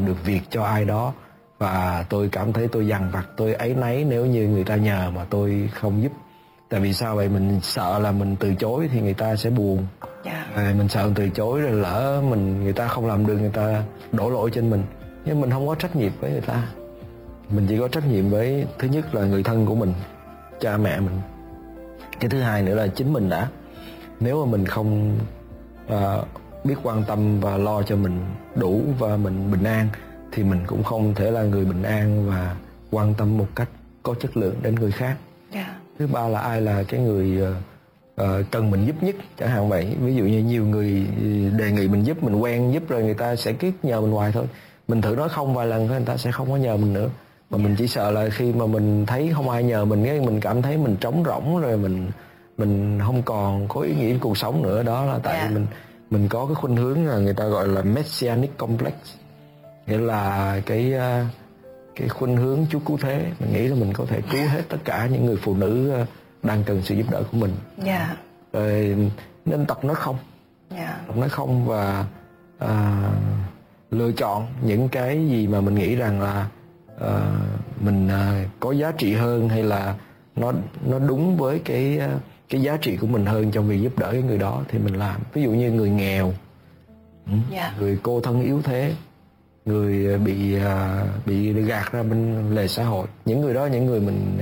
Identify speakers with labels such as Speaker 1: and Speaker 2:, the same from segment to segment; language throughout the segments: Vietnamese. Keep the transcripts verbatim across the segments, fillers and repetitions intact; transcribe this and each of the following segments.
Speaker 1: làm được việc cho ai đó, và tôi cảm thấy tôi dằn vặt, tôi áy náy nếu như người ta nhờ mà tôi không giúp. Tại vì sao vậy? Mình sợ là mình từ chối thì người ta sẽ buồn.
Speaker 2: Yeah.
Speaker 1: À, mình sợ từ chối rồi lỡ mình người ta không làm được, người ta đổ lỗi trên mình. Nhưng mình không có trách nhiệm với người ta. Mình chỉ có trách nhiệm với, thứ nhất là người thân của mình, cha mẹ mình. Cái thứ hai nữa là chính mình đã. Nếu mà mình không à, biết quan tâm và lo cho mình đủ và mình bình an, thì mình cũng không thể là người bình an và quan tâm một cách có chất lượng đến người khác.
Speaker 2: Yeah.
Speaker 1: Thứ ba là ai là cái người uh, cần mình giúp nhất, chẳng hạn vậy. Ví dụ như nhiều người đề nghị mình giúp, mình quen giúp rồi người ta sẽ cứ nhờ mình hoài thôi. Mình thử nói không vài lần thôi, người ta sẽ không có nhờ mình nữa. Mà mình chỉ sợ là khi mà mình thấy không ai nhờ mình, cái mình cảm thấy mình trống rỗng, rồi mình mình không còn có ý nghĩa cuộc sống nữa. Đó là tại
Speaker 2: yeah.
Speaker 1: mình mình có cái khuynh hướng là người ta gọi là messianic complex, nghĩa là cái cái khuynh hướng Chúa cứu thế. Mình nghĩ là mình có thể cứu hết tất cả những người phụ nữ đang cần sự giúp đỡ của mình.
Speaker 2: Yeah.
Speaker 1: Rồi nên tập nói không.
Speaker 2: Yeah.
Speaker 1: Tập nói không và à, lựa chọn những cái gì mà mình nghĩ rằng là à, mình à, có giá trị hơn, hay là nó nó đúng với cái cái giá trị của mình hơn trong việc giúp đỡ cái người đó thì mình làm. Ví dụ như người nghèo,
Speaker 2: yeah.
Speaker 1: người cô thân yếu thế, người bị bị gạt ra bên lề xã hội, những người đó, những người mình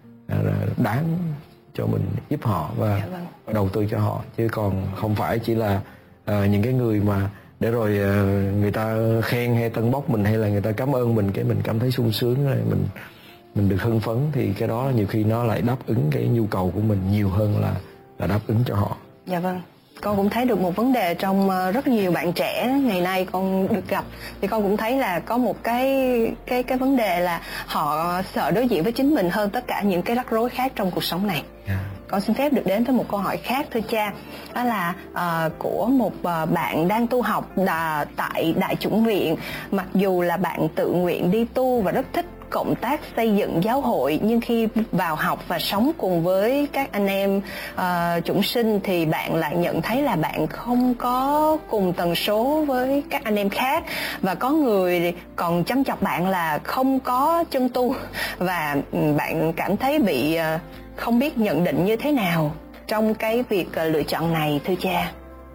Speaker 1: đáng cho mình giúp họ và
Speaker 2: yeah, vâng.
Speaker 1: đầu tư cho họ, chứ còn không phải chỉ là uh, những cái người mà để rồi uh, người ta khen hay tân bốc mình, hay là người ta cảm ơn mình cái mình cảm thấy sung sướng rồi mình mình được hưng phấn, thì cái đó nhiều khi nó lại đáp ứng cái nhu cầu của mình nhiều hơn là là đáp ứng cho họ.
Speaker 2: Dạ vâng. Con cũng thấy được một vấn đề trong rất nhiều bạn trẻ ngày nay con được gặp, thì con cũng thấy là có một cái cái cái vấn đề là họ sợ đối diện với chính mình hơn tất cả những cái rắc rối khác trong cuộc sống này.
Speaker 1: Yeah.
Speaker 2: Con xin phép được đến với một câu hỏi khác thưa cha, đó là uh, của một uh, bạn đang tu học đà, tại Đại Chủng Viện. Mặc dù là bạn tự nguyện đi tu và rất thích cộng tác xây dựng giáo hội, nhưng khi vào học và sống cùng với các anh em uh, chủng sinh thì bạn lại nhận thấy là bạn không có cùng tần số với các anh em khác, và có người còn chăm chọc bạn là không có chân tu, và bạn cảm thấy bị uh, không biết nhận định như thế nào trong cái việc uh, lựa chọn này thưa cha.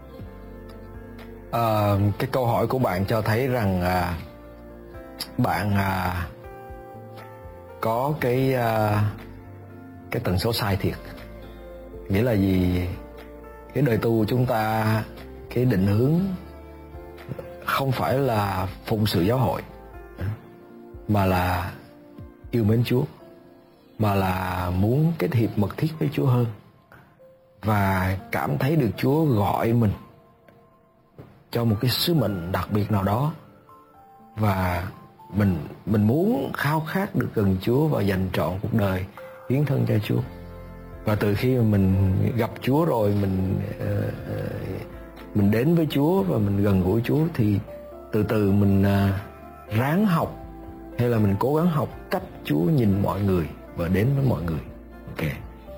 Speaker 1: À, cái câu hỏi của bạn cho thấy rằng à, bạn à, có cái à, cái tần số sai thiệt. Nghĩa là gì? Cái đời tu của chúng ta, cái định hướng không phải là phụng sự giáo hội, mà là yêu mến Chúa, mà là muốn kết hiệp mật thiết với Chúa hơn, và cảm thấy được Chúa gọi mình cho một cái sứ mệnh đặc biệt nào đó, và mình mình muốn khao khát được gần Chúa và dành trọn cuộc đời hiến thân cho Chúa. Và từ khi mà mình gặp Chúa rồi, mình uh, mình đến với Chúa và mình gần gũi Chúa, thì từ từ mình uh, ráng học, hay là mình cố gắng học cách Chúa nhìn mọi người và đến với mọi người. Ok.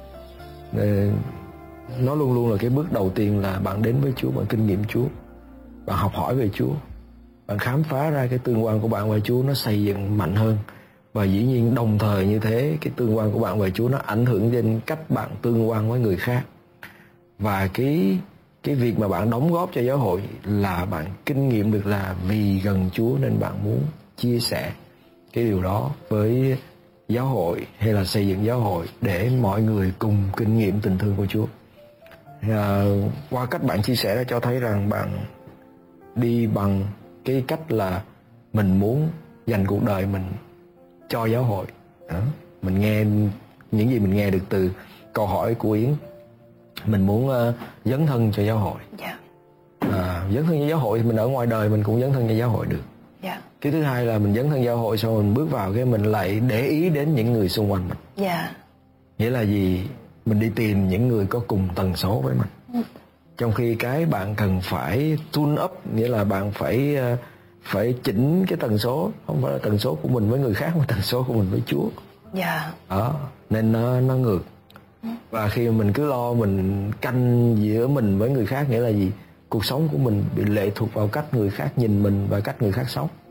Speaker 1: Uh, nó luôn luôn là cái bước đầu tiên là bạn đến với Chúa, bạn kinh nghiệm Chúa, bạn học hỏi về Chúa, bạn khám phá ra cái tương quan của bạn và Chúa nó xây dựng mạnh hơn. Và dĩ nhiên đồng thời như thế, cái tương quan của bạn và Chúa nó ảnh hưởng đến cách bạn tương quan với người khác. Và cái cái việc mà bạn đóng góp cho giáo hội là bạn kinh nghiệm được là vì gần Chúa nên bạn muốn chia sẻ cái điều đó với giáo hội, hay là xây dựng giáo hội để mọi người cùng kinh nghiệm tình thương của Chúa. À, qua cách bạn chia sẻ đã cho thấy rằng bạn đi bằng cái cách là mình muốn dành cuộc đời mình cho giáo hội. Đó. Mình nghe những gì mình nghe được từ câu hỏi của Yến, mình muốn uh, dấn thân cho giáo hội.
Speaker 2: Yeah.
Speaker 1: À, dấn thân cho giáo hội thì mình ở ngoài đời mình cũng dấn thân cho giáo hội được.
Speaker 2: Yeah.
Speaker 1: Cái thứ hai là mình dấn thân giáo hội, xong mình bước vào cái mình lại để ý đến những người xung quanh mình.
Speaker 2: Yeah.
Speaker 1: Nghĩa là gì? Mình đi tìm những người có cùng tần số với mình. Mm. Trong khi cái bạn cần phải tune up, nghĩa là bạn phải uh, phải chỉnh cái tần số, không phải là tần số của mình với người khác, mà tần số của mình với Chúa.
Speaker 2: Yeah.
Speaker 1: Đó, nên nó nó ngược. Và khi mình cứ lo mình canh giữa mình với người khác, nghĩa là gì? Cuộc sống của mình bị lệ thuộc vào cách người khác nhìn mình và cách người khác sống.